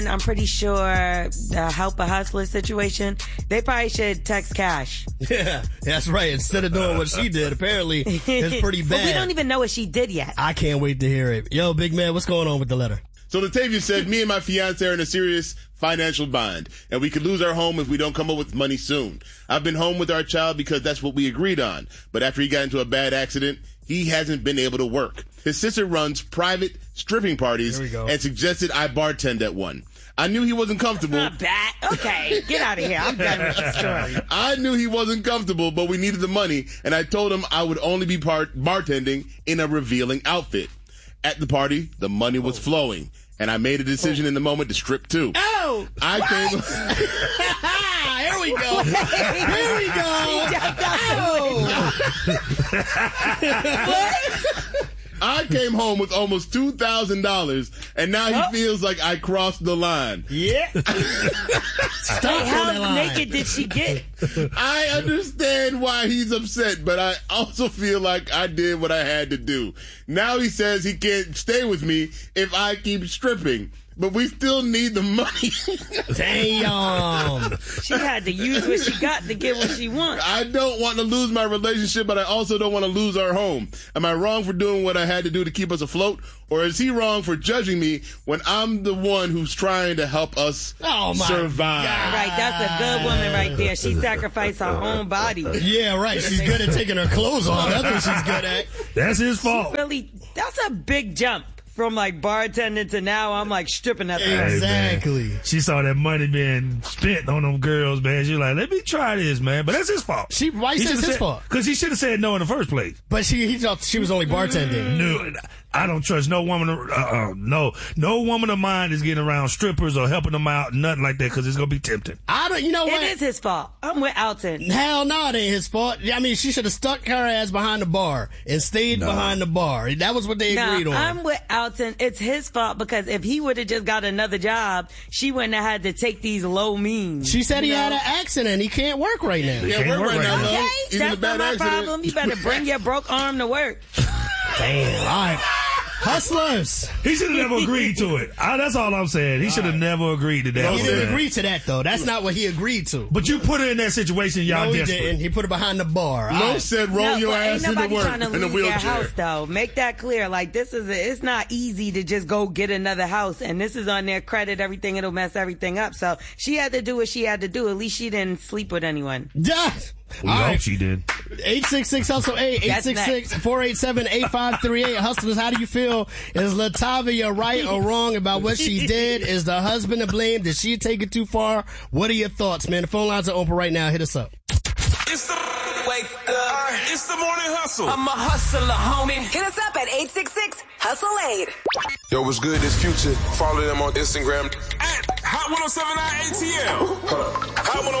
I'm pretty sure the help a hustler situation, they probably should text cash. Yeah, that's right. Instead of doing what she did, apparently it's pretty bad. But we don't even know what she did yet. I can't wait to hear it. Yo, big man, what's going on with the letter? So Latavius said, me and my fiance are in a serious financial bind, and we could lose our home if we don't come up with money soon. I've been home with our child because that's what we agreed on. But after he got into a bad accident, he hasn't been able to work. His sister runs private stripping parties and suggested I bartend at one. I knew he wasn't comfortable. Not bad. Okay, get out of here. I'm done with the story. I knew he wasn't comfortable, but we needed the money, and I told him I would only be bartending in a revealing outfit. At the party, the money was flowing, and I made a decision in the moment to strip too. Oh! Here we go. Here we go. I came home with almost $2,000, and now he feels like I crossed the line. Yeah. Stop how naked did she get? I understand why he's upset, but I also feel like I did what I had to do. Now he says he can't stay with me if I keep stripping. But we still need the money. Damn. She had to use what she got to get what she wants. I don't want to lose my relationship, but I also don't want to lose our home. Am I wrong for doing what I had to do to keep us afloat? Or is he wrong for judging me when I'm the one who's trying to help us survive? God. Right, that's a good woman right there. She sacrificed her own body. Yeah, right. She's good at taking her clothes off. That's what she's good at. That's his fault. That's a big jump. From like bartending to now, I'm like stripping that thing. Exactly. Hey, she saw that money being spent on them girls, man. She was like, let me try this, man. But that's his fault. Why you say it's his fault? Because he should have said no in the first place. But he thought she was only bartending. No, I don't trust no woman. No woman of mine is getting around strippers or helping them out, nothing like that, because it's gonna be tempting. You know what? It is his fault. I'm with Alton. Hell no, it ain't his fault. I mean, she should have stuck her ass behind the bar and stayed behind the bar. That was what they agreed on. I'm with Alton. It's his fault because if he would have just got another job, she wouldn't have had to take these low means. She said he had an accident. He can't work right now. He can't work right now. Okay, Even that's not my problem. You better bring your broke arm to work. Damn. All right. Hustlers. He should have never agreed to it. That's all I'm saying. He should have never agreed to that. He didn't agree to that, though. That's not what he agreed to. But you put her in that situation, y'all desperate. He didn't. He put her behind the bar. Lo said roll your ass into work in a wheelchair. House, though. Make that clear. Like, it's not easy to just go get another house, and this is on their credit, everything. It'll mess everything up. So she had to do what she had to do. At least she didn't sleep with anyone. We hope she did. 866-HUSTLE-8, 866-487-8538. Hustlers, how do you feel? Is Latavia right or wrong about what she did? Is the husband to blame? Did she take it too far? What are your thoughts, man? The phone lines are open right now. Hit us up. It's the It's the morning hustle. I'm a hustler, homie. Hit us up at 866-HUSTLE-8. Yo, what's good? It's Future. Follow them on Instagram. At Hot 1079 ATL. Hot